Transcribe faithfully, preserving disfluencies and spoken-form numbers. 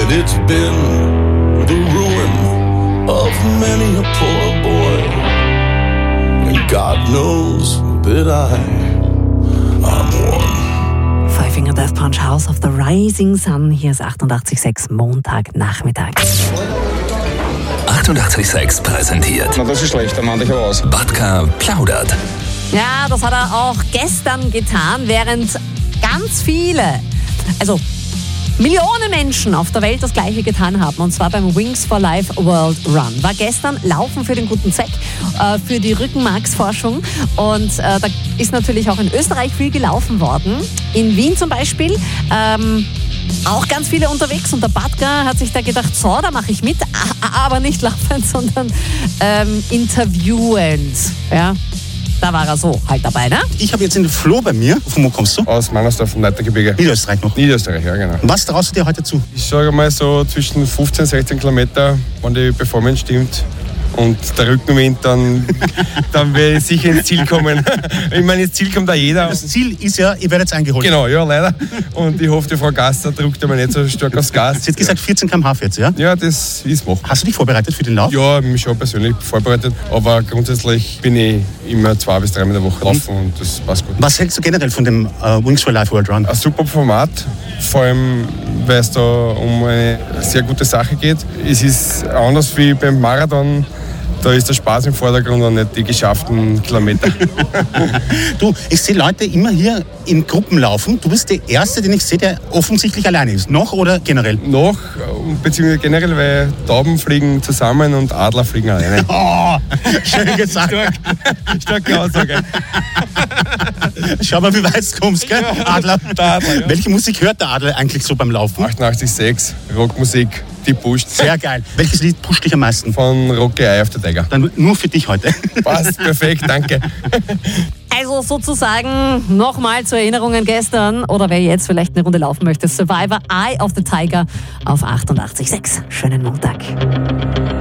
And it's been the ruin of many a poor boy. And God knows that I, I'm one. Five Finger Death Punch, House of the Rising Sun. Hier ist achtundachtzig Komma sechs Montagnachmittag. achtundachtzig Komma sechs präsentiert. Na, das ist schlecht, dann mach ich aber aus. Batka plaudert. Ja, das hat er auch gestern getan, während ganz viele, also Millionen Menschen auf der Welt das Gleiche getan haben, und zwar beim Wings for Life World Run. War gestern Laufen für den guten Zweck, äh, für die Rückenmarksforschung, und äh, da ist natürlich auch in Österreich viel gelaufen worden. In Wien zum Beispiel ähm, auch ganz viele unterwegs, und der Batka hat sich da gedacht, so, da mache ich mit, aber nicht laufend, sondern ähm, interviewend. Ja. Da war er so halt dabei, ne? Ich habe jetzt den Flo bei mir. Von wo kommst du? Aus Mannersdorf im Leitergebirge. Niederösterreich noch. Niederösterreich, ja genau. Was traust du dir heute zu? Ich sage mal so zwischen fünfzehn und sechzehn Kilometer, wenn die Performance stimmt und der Rückenwind, dann, dann werde ich sicher ins Ziel kommen. Ich meine, ins Ziel kommt da jeder. Das Ziel ist ja, ihr werdet eingeholt. Genau, ja, leider. Und ich hoffe, die Frau Gasser drückt aber nicht so stark aufs Gas. Sie hat gesagt vierzehn Kilometer pro Stunde jetzt, ja? Ja, das ist machbar. Hast du dich vorbereitet für den Lauf? Ja, mich schon persönlich vorbereitet, aber grundsätzlich bin ich immer zwei bis dreimal in der Woche laufen und das passt gut. Was hältst du generell von dem äh, Wings for Life World Run? Ein super Format, vor allem weil es da um eine sehr gute Sache geht. Es ist anders wie beim Marathon. Da ist der Spaß im Vordergrund und nicht die geschafften Kilometer. Du, ich sehe Leute immer hier in Gruppen laufen. Du bist der Erste, den ich sehe, der offensichtlich alleine ist. Noch oder generell? Noch, beziehungsweise generell, weil Tauben fliegen zusammen und Adler fliegen alleine. Oh, schön gesagt. Stark, starke Aussage. Schau mal, wie weit du kommst, gell? Adler. Der Adler, ja. Welche Musik hört der Adler eigentlich so beim Laufen? achtundachtzig Komma sechs, Rockmusik, die pusht. Sehr geil. Welches Lied pusht dich am meisten? Von Rocky Eye of the Tiger. Dann nur für dich heute. Passt, perfekt, danke. Also sozusagen nochmal zur Erinnerung an gestern, oder wer jetzt vielleicht eine Runde laufen möchte, Survivor Eye of the Tiger auf achtundachtzig Komma sechs. Schönen Montag.